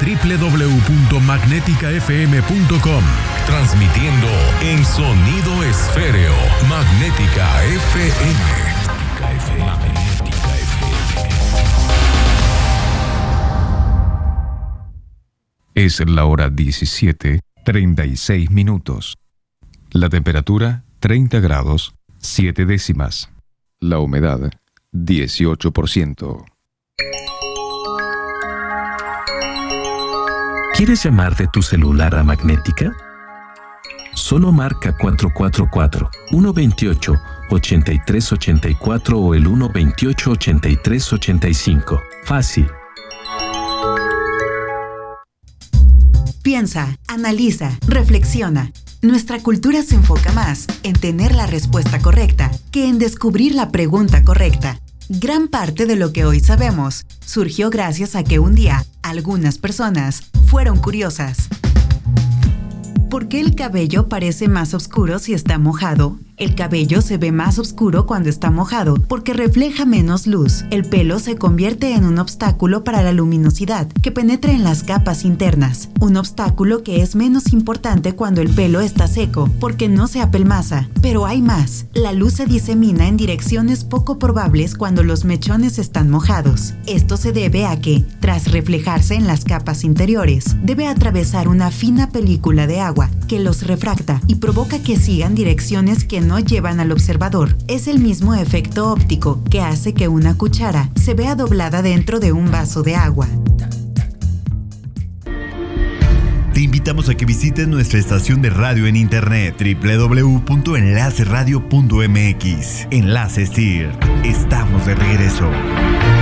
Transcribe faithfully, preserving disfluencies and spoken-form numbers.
doble u doble u doble u punto magnética f m punto com. Transmitiendo en sonido esféreo. Magnética F M. Magnética F M. Magnética F M. Es la hora diecisiete, treinta y seis minutos. La temperatura, treinta grados, siete décimas. La humedad, dieciocho por ciento. ¿Quieres llamar de tu celular a Magnética? Solo marca cuatro cuatro cuatro, uno dos ocho, ocho tres ocho cuatro o el uno dos ocho, ocho tres ocho cinco. Fácil. Piensa, analiza, reflexiona. Nuestra cultura se enfoca más en tener la respuesta correcta que en descubrir la pregunta correcta. Gran parte de lo que hoy sabemos surgió gracias a que un día algunas personas fueron curiosas. ¿Por qué el cabello parece más oscuro si está mojado? El cabello se ve más oscuro cuando está mojado porque refleja menos luz. El pelo se convierte en un obstáculo para la luminosidad que penetra en las capas internas. Un obstáculo que es menos importante cuando el pelo está seco porque no se apelmaza. Pero hay más. La luz se disemina en direcciones poco probables cuando los mechones están mojados. Esto se debe a que, tras reflejarse en las capas interiores, debe atravesar una fina película de agua que los refracta y provoca que sigan direcciones que no llevan al observador. Es el mismo efecto óptico que hace que una cuchara se vea doblada dentro de un vaso de agua. Te invitamos a que visites nuestra estación de radio en internet doble u doble u doble u punto enlace radio punto m x. Enlace S T I R. Estamos de regreso.